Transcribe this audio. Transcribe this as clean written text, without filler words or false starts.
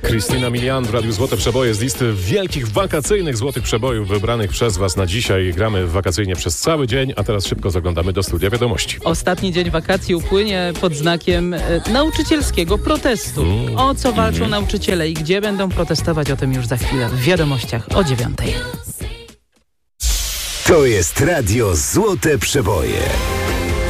Krystyna Milian w Radiu Złote Przeboje z listy wielkich wakacyjnych złotych przebojów wybranych przez Was na dzisiaj. Gramy wakacyjnie przez cały dzień, a teraz szybko zaglądamy do studia wiadomości. Ostatni dzień wakacji upłynie pod znakiem nauczycielskiego protestu. O co walczą nauczyciele i gdzie będą protestować, o tym już za chwilę w wiadomościach o 9:00. To jest Radio Złote Przeboje.